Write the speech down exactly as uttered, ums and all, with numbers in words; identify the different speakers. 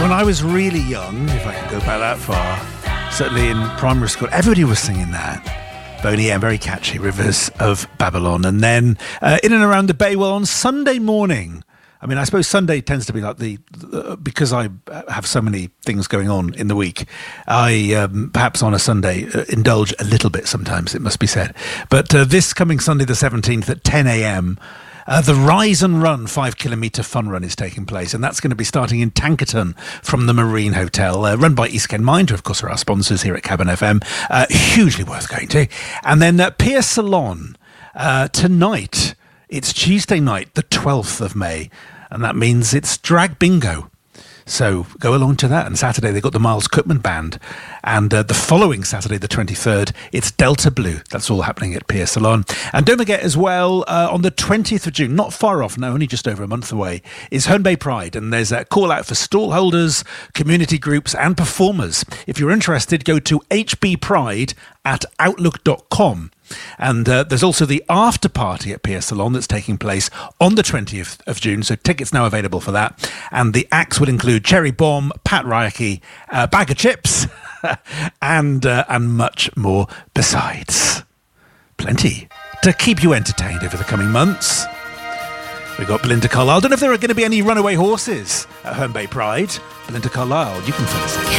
Speaker 1: When I was really young, if I can go back that far, certainly in primary school, everybody was singing that. Boney M, very catchy, Rivers of Babylon. And then uh, in and around the Bay, well, on Sunday morning, I mean, I suppose Sunday tends to be like the, the because I have so many things going on in the week, I um, perhaps on a Sunday uh, indulge a little bit sometimes, it must be said. But uh, this coming Sunday the seventeenth at ten a.m, Uh, the Rise and Run five kilometre fun run is taking place, and that's going to be starting in Tankerton from the Marine Hotel, uh, run by East Kent Mind, who of course are our sponsors here at Cabin F M. Uh, hugely worth going to. And then uh, Pier Salon uh, tonight. It's Tuesday night, the twelfth of May, and that means it's drag bingo. So go along to that. And Saturday, they've got the Miles Cookman Band. And uh, the following Saturday, the twenty-third, it's Delta Blue. That's all happening at Pier Salon. And don't forget as well, uh, on the twentieth of June, not far off now, only just over a month away, is Herne Bay Pride. And there's a call out for stall holders, community groups and performers. If you're interested, go to h b pride at outlook dot com. And uh, there's also the after party at Pier Salon that's taking place on the twentieth of June. So tickets now available for that. And the acts will include Cherry Bomb, Pat Ryaki, uh, Bag of Chips, and uh, and much more besides. Plenty to keep you entertained over the coming months. We've got Belinda Carlisle. I don't know if there are going to be any runaway horses at Herne Bay Pride. Belinda Carlisle, you can fill us in.